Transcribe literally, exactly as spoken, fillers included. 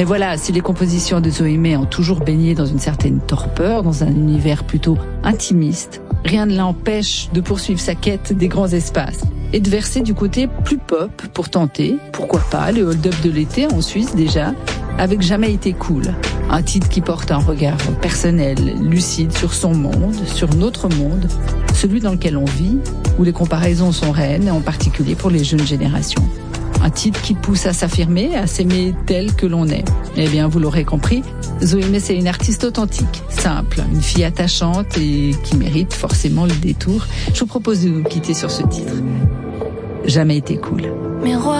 Mais voilà, si les compositions de Zoé May ont toujours baigné dans une certaine torpeur, dans un univers plutôt intimiste, rien ne l'empêche de poursuivre sa quête des grands espaces et de verser du côté plus pop pour tenter, pourquoi pas, le hold-up de l'été en Suisse déjà, avec Jamais été cool. Un titre qui porte un regard personnel, lucide sur son monde, sur notre monde, celui dans lequel on vit, où les comparaisons sont reines, en particulier pour les jeunes générations. Un titre qui pousse à s'affirmer, à s'aimer tel que l'on est. Eh bien, vous l'aurez compris, Zoé May, c'est une artiste authentique, simple, une fille attachante et qui mérite forcément le détour. Je vous propose de nous quitter sur ce titre. Jamais été cool. Miroir.